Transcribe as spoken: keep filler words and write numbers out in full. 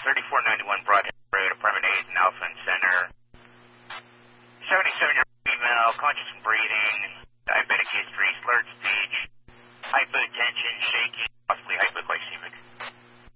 thirty-four ninety-one Broadhead Road, apartment eight in Alphen Center. seventy-seven-year-old female, conscious and breathing, diabetic history, slurred speech, hypotension, shaking.